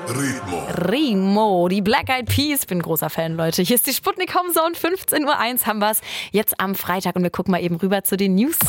Remo, die Black Eyed Peas. Bin großer Fan, Leute. Hier ist die Sputnik Home Zone, 15:01 Uhr haben wir es. Jetzt am Freitag und wir gucken mal eben rüber zu den News.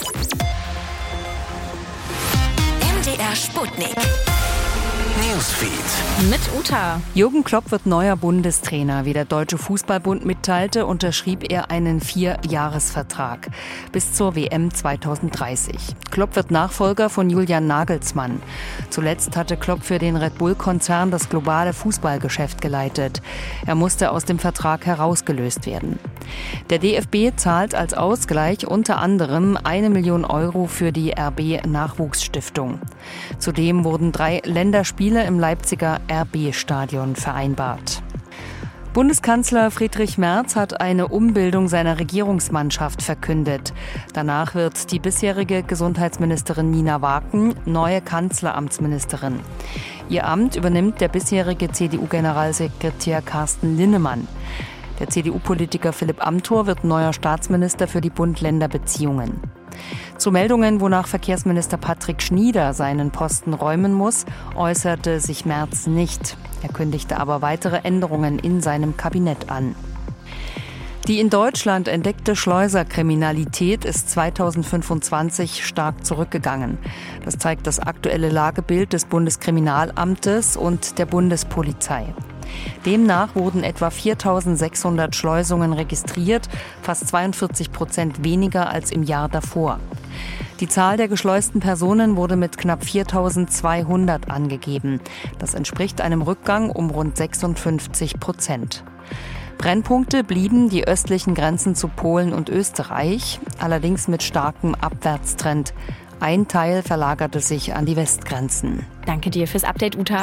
MDR Sputnik. Newsfeed. Mit Uta. Jürgen Klopp wird neuer Bundestrainer. Wie der Deutsche Fußballbund mitteilte, unterschrieb er einen 4-Jahres-Vertrag bis zur WM 2030. Klopp wird Nachfolger von Julian Nagelsmann. Zuletzt hatte Klopp für den Red Bull-Konzern das globale Fußballgeschäft geleitet. Er musste aus dem Vertrag herausgelöst werden. Der DFB zahlt als Ausgleich unter anderem 1 Million Euro für die RB-Nachwuchsstiftung. Zudem wurden 3 Länderspiele im Leipziger RB-Stadion vereinbart. Bundeskanzler Friedrich Merz hat eine Umbildung seiner Regierungsmannschaft verkündet. Danach wird die bisherige Gesundheitsministerin Nina Waken neue Kanzleramtsministerin. Ihr Amt übernimmt der bisherige CDU-Generalsekretär Carsten Linnemann. Der CDU-Politiker Philipp Amthor wird neuer Staatsminister für die Bund-Länder-Beziehungen. Zu Meldungen, wonach Verkehrsminister Patrick Schnieder seinen Posten räumen muss, äußerte sich Merz nicht. Er kündigte aber weitere Änderungen in seinem Kabinett an. Die in Deutschland entdeckte Schleuserkriminalität ist 2025 stark zurückgegangen. Das zeigt das aktuelle Lagebild des Bundeskriminalamtes und der Bundespolizei. Demnach wurden etwa 4.600 Schleusungen registriert, fast 42% weniger als im Jahr davor. Die Zahl der geschleusten Personen wurde mit knapp 4.200 angegeben. Das entspricht einem Rückgang um rund 56%. Brennpunkte blieben die östlichen Grenzen zu Polen und Österreich, allerdings mit starkem Abwärtstrend. Ein Teil verlagerte sich an die Westgrenzen. Danke dir fürs Update, Uta.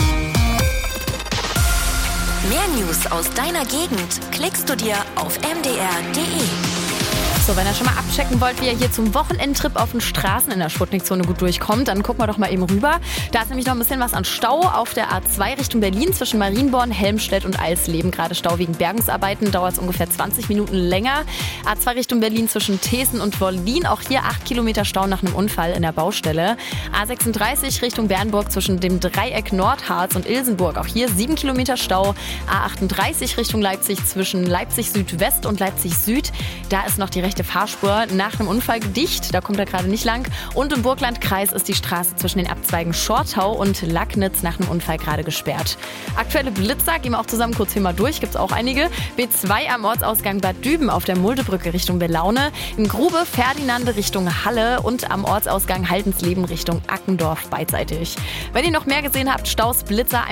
Mehr News aus deiner Gegend klickst du dir auf mdr.de. So, wenn ihr schon mal abchecken wollt, wie ihr hier zum Wochenendtrip auf den Straßen in der Sputnikzone gut durchkommt, dann gucken wir doch mal eben rüber. Da ist nämlich noch ein bisschen was an Stau auf der A2 Richtung Berlin zwischen Marienborn, Helmstedt und Eisleben. Gerade Stau wegen Bergungsarbeiten, dauert es ungefähr 20 Minuten länger. A2 Richtung Berlin zwischen Thesen und Wollin, auch hier 8 Kilometer Stau nach einem Unfall in der Baustelle. A36 Richtung Bernburg zwischen dem Dreieck Nordharz und Ilsenburg, auch hier 7 Kilometer Stau. A38 Richtung Leipzig zwischen Leipzig Südwest und Leipzig Süd, da ist noch die rechte Fahrspur nach einem Unfall dicht, da kommt er gerade nicht lang. Und im Burglandkreis ist die Straße zwischen den Abzweigen Schortau und Lacknitz nach einem Unfall gerade gesperrt. Aktuelle Blitzer, gehen wir auch zusammen kurz hier mal durch, gibt es auch einige. B2 am Ortsausgang Bad Düben auf der Muldebrücke Richtung Belaune, in Grube Ferdinande Richtung Halle und am Ortsausgang Haldensleben Richtung Ackendorf beidseitig. Wenn ihr noch mehr gesehen habt, Staus, Blitzer,